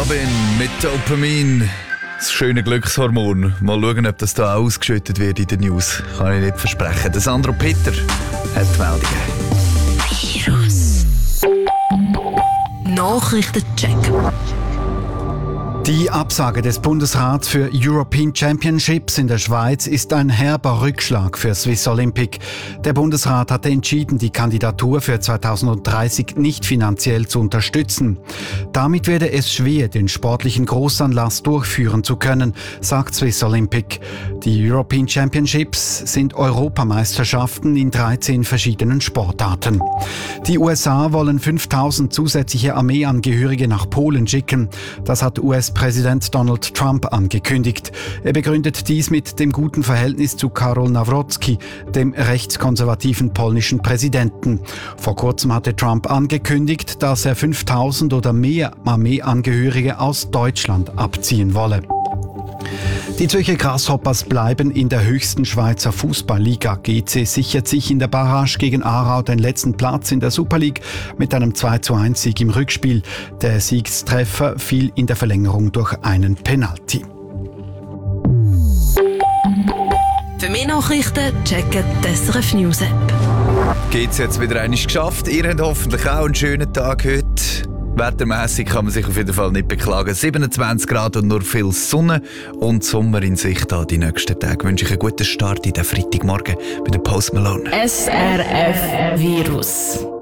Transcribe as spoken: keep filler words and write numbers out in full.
Robin mit Dopamin. Das schöne Glückshormon. Mal schauen, ob das da ausgeschüttet wird in den News. Kann ich nicht versprechen. Der Sandro Peter hat die Meldungen. Virus. Nachrichtencheck. Die Absage des Bundesrats für European Championships in der Schweiz ist ein herber Rückschlag für Swiss Olympic. Der Bundesrat hatte entschieden, die Kandidatur für zweitausenddreißig nicht finanziell zu unterstützen. Damit werde es schwer, den sportlichen Großanlass durchführen zu können, sagt Swiss Olympic. Die European Championships sind Europameisterschaften in dreizehn verschiedenen Sportarten. Die U S A wollen fünftausend zusätzliche Armeeangehörige nach Polen schicken. Das hat U S-Präsident Donald Trump angekündigt. Er begründet dies mit dem guten Verhältnis zu Karol Nawrocki, dem rechtskonservativen polnischen Präsidenten. Vor kurzem hatte Trump angekündigt, dass er fünftausend oder mehr Armeeangehörige aus Deutschland abziehen wolle. Die Zürcher Grasshoppers bleiben in der höchsten Schweizer Fußballliga. G C sichert sich in der Barrage gegen Aarau den letzten Platz in der Super League mit einem zwei zu eins Sieg im Rückspiel. Der Siegstreffer fiel in der Verlängerung durch einen Penalty. Für mehr Nachrichten checken die S R F News App. Geht's jetzt wieder einmal geschafft? Ihr habt hoffentlich auch einen schönen Tag heute. Wettermässig kann man sich auf jeden Fall nicht beklagen. siebenundzwanzig Grad und nur viel Sonne und Sommer in Sicht an die nächsten Tage. Ich wünsche ich einen guten Start in den Freitagmorgen bei der Post Malone. S R F Virus.